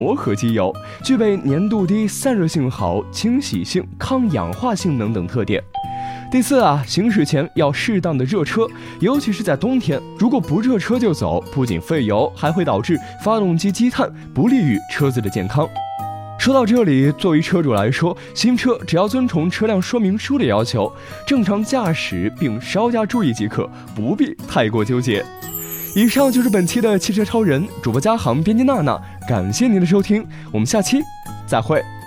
磨合机油，具备粘度低、散热性好、清洗性、抗氧化性能等特点。第四行驶前要适当的热车，尤其是在冬天，如果不热车就走，不仅费油，还会导致发动机积碳，不利于车子的健康。说到这里，作为车主来说，新车只要遵从车辆说明书的要求，正常驾驶并稍加注意即可，不必太过纠结。以上就是本期的汽车超人，主播嘉航，编辑娜娜，感谢您的收听，我们下期再会。